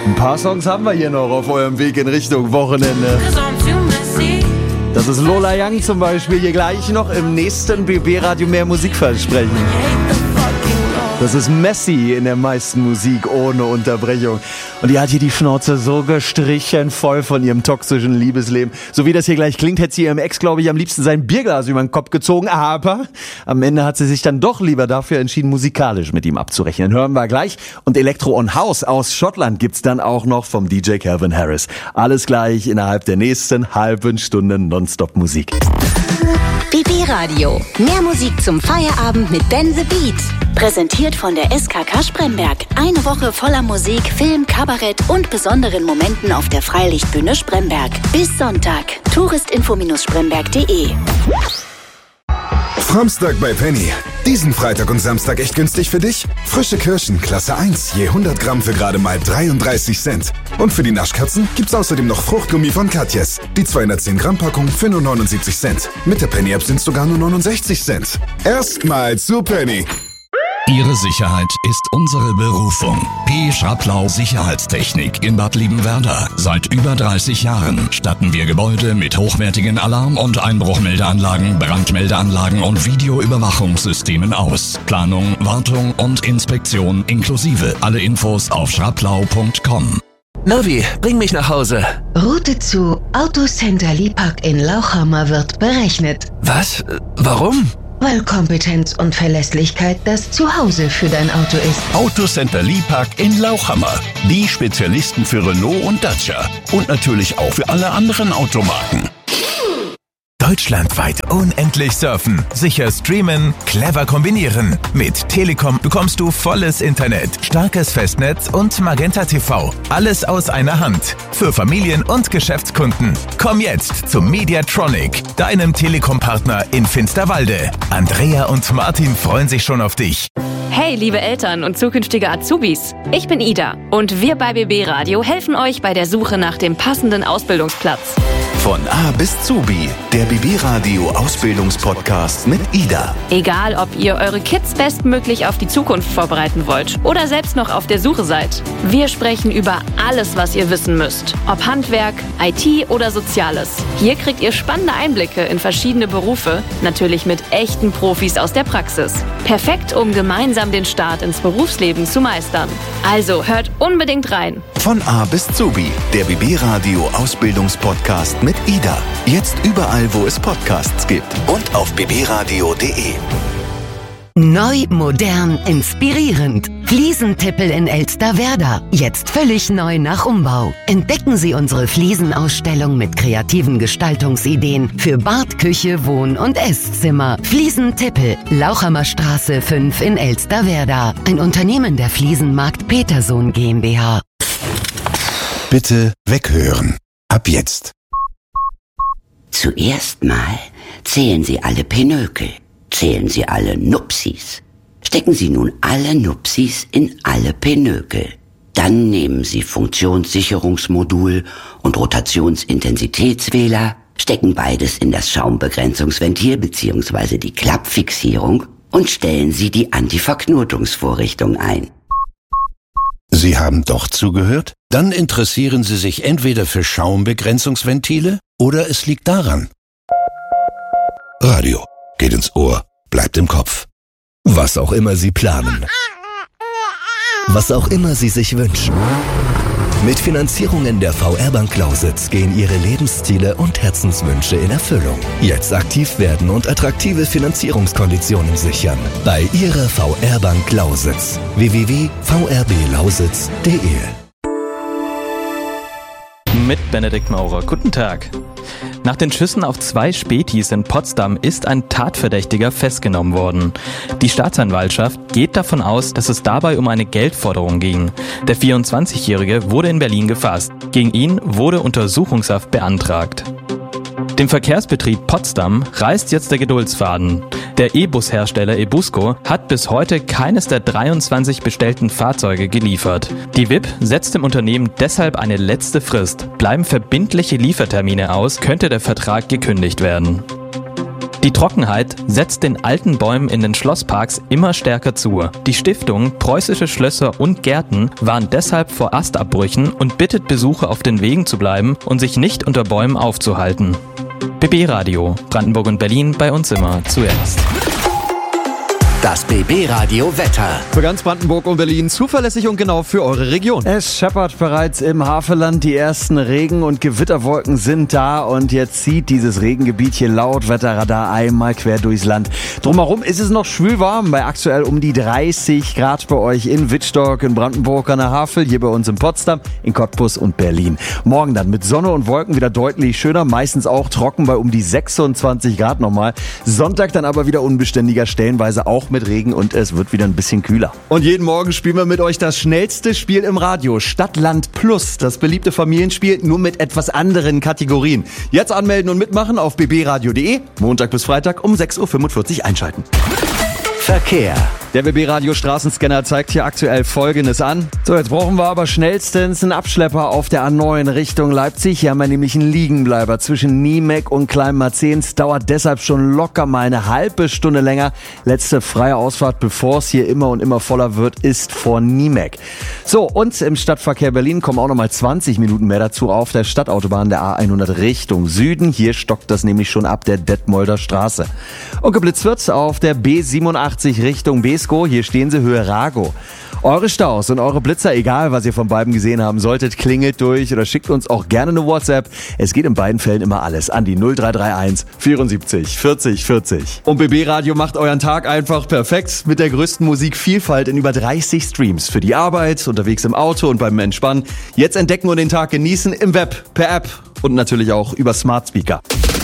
Ein paar Songs haben wir hier noch auf eurem Weg in Richtung Wochenende. Das ist Lola Young zum Beispiel, hier gleich noch im nächsten BB Radio mehr Musik versprechen. Das ist Messi in der meisten Musik ohne Unterbrechung. Und die hat hier die Schnauze so gestrichen voll von ihrem toxischen Liebesleben. So wie das hier gleich klingt, hätte sie ihrem Ex, glaube ich, am liebsten sein Bierglas über den Kopf gezogen. Aber am Ende hat sie sich dann doch lieber dafür entschieden, musikalisch mit ihm abzurechnen. Hören wir gleich. Und Electro on House aus Schottland gibt's dann auch noch vom DJ Calvin Harris. Alles gleich innerhalb der nächsten halben Stunde Nonstop-Musik. BB Radio. Mehr Musik zum Feierabend mit Ben the Beat. Präsentiert von der SKK Spremberg. Eine Woche voller Musik, Film, Kabarett und besonderen Momenten auf der Freilichtbühne Spremberg. Bis Sonntag. Touristinfo-spremberg.de. Samstag bei Penny. Diesen Freitag und Samstag echt günstig für dich? Frische Kirschen, Klasse 1, je 100 Gramm für gerade mal 33 Cent. Und für die Naschkatzen gibt's außerdem noch Fruchtgummi von Katjes. Die 210 Gramm Packung für nur 79 Cent. Mit der Penny App sind's sogar nur 69 Cent. Erstmal zu Penny. Ihre Sicherheit ist unsere Berufung. P. Schraplau Sicherheitstechnik in Bad Liebenwerda. Seit über 30 Jahren statten wir Gebäude mit hochwertigen Alarm- und Einbruchmeldeanlagen, Brandmeldeanlagen und Videoüberwachungssystemen aus. Planung, Wartung und Inspektion inklusive. Alle Infos auf schraplau.com. Navi, bring mich nach Hause. Route zu Autocenter Liebhack in Lauchhammer wird berechnet. Was? Warum? Weil Kompetenz und Verlässlichkeit das Zuhause für dein Auto ist. Autocenter Liebhack in Lauchhammer. Die Spezialisten für Renault und Dacia. Und natürlich auch für alle anderen Automarken. Deutschlandweit unendlich surfen, sicher streamen, clever kombinieren. Mit Telekom bekommst du volles Internet, starkes Festnetz und Magenta TV. Alles aus einer Hand. Für Familien und Geschäftskunden. Komm jetzt zum Mediatronic, deinem Telekom-Partner in Finsterwalde. Andrea und Martin freuen sich schon auf dich. Hey, liebe Eltern und zukünftige Azubis. Ich bin Ida und wir bei BB Radio helfen euch bei der Suche nach dem passenden Ausbildungsplatz. Von A bis Zubi, der BB Radio Ausbildungspodcast mit Ida. Egal, ob ihr eure Kids bestmöglich auf die Zukunft vorbereiten wollt oder selbst noch auf der Suche seid. Wir sprechen über alles, was ihr wissen müsst. Ob Handwerk, IT oder Soziales. Hier kriegt ihr spannende Einblicke in verschiedene Berufe, natürlich mit echten Profis aus der Praxis. Perfekt, um gemeinsam den Start ins Berufsleben zu meistern. Also hört unbedingt rein. Von A bis Zubi, der BB Radio Ausbildungspodcast mit Ida. Jetzt überall, wo es Podcasts gibt und auf bbradio.de. Neu, modern, inspirierend. Fliesentippel in Elsterwerda. Jetzt völlig neu nach Umbau. Entdecken Sie unsere Fliesenausstellung mit kreativen Gestaltungsideen für Bad, Küche, Wohn- und Esszimmer. Fliesentippel, Lauchhammer Straße 5 in Elsterwerda. Ein Unternehmen der Fliesenmarkt Petersohn GmbH. Bitte weghören. Ab jetzt. Zuerst mal zählen Sie alle Pinökel. Zählen Sie alle Nupsis. Stecken Sie nun alle Nupsis in alle Pinökel. Dann nehmen Sie Funktionssicherungsmodul und Rotationsintensitätswähler, stecken beides in das Schaumbegrenzungsventil bzw. die Klappfixierung und stellen Sie die Antiverknotungsvorrichtung ein. Sie haben doch zugehört? Dann interessieren Sie sich entweder für Schaumbegrenzungsventile oder es liegt daran. Radio geht ins Ohr, bleibt im Kopf. Was auch immer Sie planen. Was auch immer Sie sich wünschen. Mit Finanzierungen der VR-Bank Lausitz gehen Ihre Lebensziele und Herzenswünsche in Erfüllung. Jetzt aktiv werden und attraktive Finanzierungskonditionen sichern. Bei Ihrer VR-Bank Lausitz. www.vrblauSitz.de. Mit Benedikt Maurer. Guten Tag. Nach den Schüssen auf 2 Spätis in Potsdam ist ein Tatverdächtiger festgenommen worden. Die Staatsanwaltschaft geht davon aus, dass es dabei um eine Geldforderung ging. Der 24-Jährige wurde in Berlin gefasst. Gegen ihn wurde Untersuchungshaft beantragt. Dem Verkehrsbetrieb Potsdam reißt jetzt der Geduldsfaden. Der E-Bus-Hersteller Ebusco hat bis heute keines der 23 bestellten Fahrzeuge geliefert. Die WIP setzt dem Unternehmen deshalb eine letzte Frist. Bleiben verbindliche Liefertermine aus, könnte der Vertrag gekündigt werden. Die Trockenheit setzt den alten Bäumen in den Schlossparks immer stärker zu. Die Stiftung Preußische Schlösser und Gärten warnt deshalb vor Astabbrüchen und bittet Besucher, auf den Wegen zu bleiben und sich nicht unter Bäumen aufzuhalten. BB Radio, Brandenburg und Berlin, bei uns immer zuerst. Das BB Radio Wetter. Für ganz Brandenburg und Berlin zuverlässig und genau für eure Region. Es scheppert bereits im Havelland. Die ersten Regen- und Gewitterwolken sind da und jetzt zieht dieses Regengebiet hier laut Wetterradar einmal quer durchs Land. Drumherum ist es noch schwül warm, bei aktuell um die 30 Grad bei euch in Wittstock, in Brandenburg an der Havel, hier bei uns in Potsdam, in Cottbus und Berlin. Morgen dann mit Sonne und Wolken wieder deutlich schöner, meistens auch trocken bei um die 26 Grad nochmal. Sonntag dann aber wieder unbeständiger, stellenweise auch mit Regen und es wird wieder ein bisschen kühler. Und jeden Morgen spielen wir mit euch das schnellste Spiel im Radio, Stadt, Land Plus, das beliebte Familienspiel, nur mit etwas anderen Kategorien. Jetzt anmelden und mitmachen auf bbradio.de, Montag bis Freitag um 6.45 Uhr einschalten. Verkehr. Der BB Radio Straßenscanner zeigt hier aktuell Folgendes an. So, jetzt brauchen wir aber schnellstens einen Abschlepper auf der A9 Richtung Leipzig. Hier haben wir nämlich einen Liegenbleiber zwischen Niemek und Kleinmarzehns. Dauert deshalb schon locker mal eine halbe Stunde länger. Letzte freie Ausfahrt, bevor es hier immer und immer voller wird, ist vor Niemek. So, und im Stadtverkehr Berlin kommen auch nochmal 20 Minuten mehr dazu auf der Stadtautobahn der A100 Richtung Süden. Hier stockt das nämlich schon ab der Detmolder Straße. Und geblitzt wird auf der B87 Richtung Beeskow. Hier stehen sie, Höhe Rago. Eure Staus und eure Blitzer, egal was ihr von beiden gesehen haben solltet, klingelt durch oder schickt uns auch gerne eine WhatsApp. Es geht in beiden Fällen immer alles an die 0331 74 40 40. Und BB Radio macht euren Tag einfach perfekt mit der größten Musikvielfalt in über 30 Streams. Für die Arbeit, unterwegs im Auto und beim Entspannen. Jetzt entdecken und den Tag genießen im Web, per App und natürlich auch über Smart Speaker.